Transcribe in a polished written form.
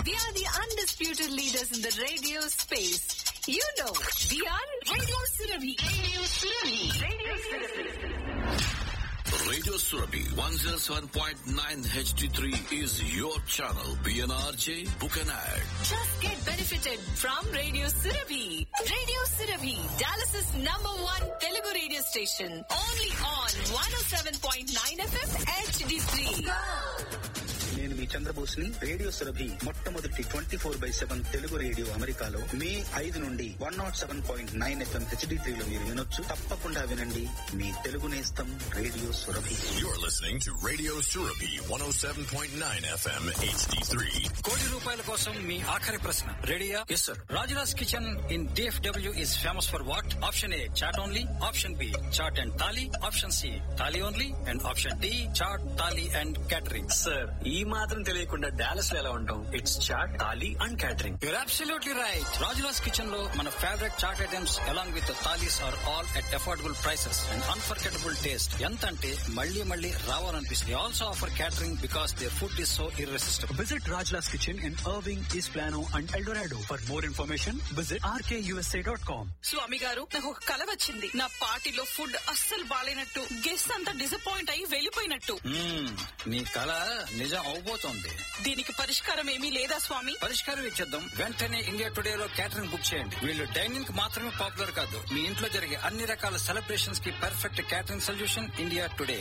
We are the undisputed leaders in the radio space. You know, we are Radio Surabhi. Radio Surabhi. Radio Surabhi. Radio Surabhi 107.9 HD3 is your channel. PNRJ, book an ad. Just get benefited from Radio Surabhi. Radio Surabhi, Dallas's #1 Telugu radio station. Only on 107.9 FM HD3. నేను మీ చంద్రబోస్ని. Radio Surabhi మొట్టమొదటి 24/7 Telugu radio అమెరికాలో మే 5 నుండి 107.9 FM HD3లో మీరు వినొచ్చు. తప్పకుండా వినండి. మీ తెలుగు నేస్తం radio Surabhi. You're listening to Radio Surabhi 107.9 FM HD3. కోటి రూపాయల కోసం మీ ఆఖరి ప్రశ్న రెడీయా? Yes, sir. Rajula's kitchen in DFW is famous for what? Option A, chat only. Option B, chat and thali. Option C, thali only. And Option D, chat, thali and catering. Sir, ఈ మాత్రం తెలియకుండా Dallas లో ఎలా ఉంటాం? It's chat, thali and catering. You're absolutely right. Rajula's kitchen లో మన favourite chat items along with the thalis are all at affordable prices and unforgettable taste. ఎంత అంటే మళ్ళీ మళ్ళీ రావాలనిపిస్తుంది. They also offer catering because their food is so irresistible. Visit Rajla's Kitchen in Irving, East Plano and El Dorado. For more information, visit rkusa.com. స్వామి గారు, నాకు ఒక కల వచ్చింది. నా పార్టీలో ఫుడ్ అస్సలు బాలేనట్టు, గెస్ట్ అంతా డిసప్పాయింట్ అయ్యి వెళ్ళిపోయినట్టు. నీ కళ నిజం అవబోతోంది. దీనికి పరిష్కారం ఏమీ లేదా స్వామి? పరిష్కారం ఇచ్చేద్దాం. వెంటనే ఇండియా టుడే లో క్యాటరింగ్ బుక్ చేయండి. వీళ్ళు డైనింగ్ కి మాత్రమే పాపులర్ కాదు, మీ ఇంట్లో జరిగే అన్ని రకాల సెలబ్రేషన్స్ కి perfect catering solution India today.